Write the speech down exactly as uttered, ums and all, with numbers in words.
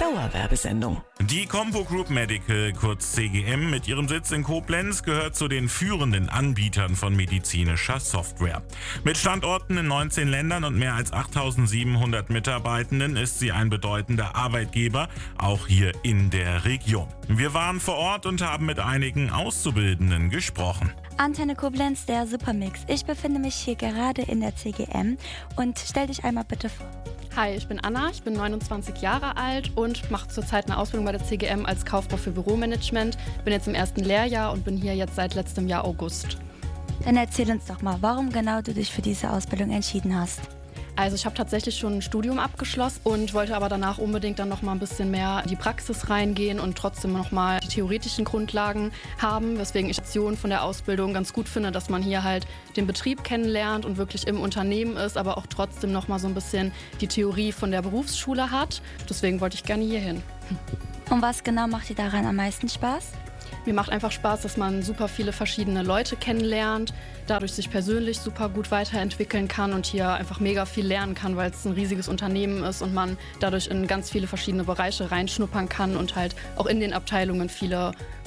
Dauerwerbesendung. Die Compo Group Medical, kurz C G M, mit ihrem Sitz in Koblenz gehört zu den führenden Anbietern von medizinischer Software. Mit Standorten in neunzehn Ländern und mehr als achttausendsiebenhundert Mitarbeitenden ist sie ein bedeutender Arbeitgeber, auch hier in der Region. Wir waren vor Ort und haben mit einigen Auszubildenden gesprochen. Antenne Koblenz, der Supermix. Ich befinde mich hier gerade in der C G M und stell dich einmal bitte vor. Hi, ich bin Anna, ich bin neunundzwanzig Jahre alt und mache zurzeit eine Ausbildung bei der C G M als Kauffrau für Büromanagement. Bin jetzt im ersten Lehrjahr und bin hier jetzt seit letztem Jahr August. Dann erzähl uns doch mal, warum genau du dich für diese Ausbildung entschieden hast. Also ich habe tatsächlich schon ein Studium abgeschlossen und wollte aber danach unbedingt dann noch mal ein bisschen mehr in die Praxis reingehen und trotzdem noch mal die theoretischen Grundlagen haben, weswegen ich die Option von der Ausbildung ganz gut finde, dass man hier halt den Betrieb kennenlernt und wirklich im Unternehmen ist, aber auch trotzdem noch mal so ein bisschen die Theorie von der Berufsschule hat. Deswegen wollte ich gerne hier hin. Und was genau macht dir daran am meisten Spaß? Mir macht einfach Spaß, dass man super viele verschiedene Leute kennenlernt, dadurch sich persönlich super gut weiterentwickeln kann und hier einfach mega viel lernen kann, weil es ein riesiges Unternehmen ist und man dadurch in ganz viele verschiedene Bereiche reinschnuppern kann und halt auch in den Abteilungen viele